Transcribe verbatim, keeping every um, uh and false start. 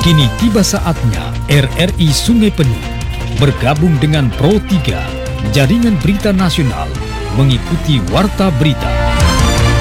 Kini tiba saatnya R R I Sungai Penuh bergabung dengan Pro tiga, Jaringan Berita Nasional, mengikuti Warta Berita.